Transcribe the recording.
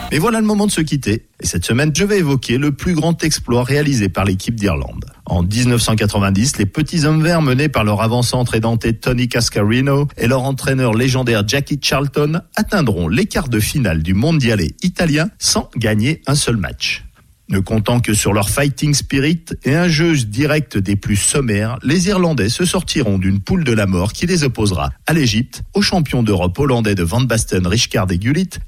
Mais voilà le moment de se quitter. Et cette semaine, je vais évoquer le plus grand exploit réalisé par l'équipe d'Irlande. En 1990, les petits hommes verts menés par leur avant-centre édenté Tony Cascarino et leur entraîneur légendaire Jackie Charlton atteindront les quarts de finale du mondialais italien sans gagner un seul match. Ne comptant que sur leur fighting spirit et un jeu direct des plus sommaires, les Irlandais se sortiront d'une poule de la mort qui les opposera à l'Égypte, aux champions d'Europe hollandais de Van Basten, Rijkaard et Gullit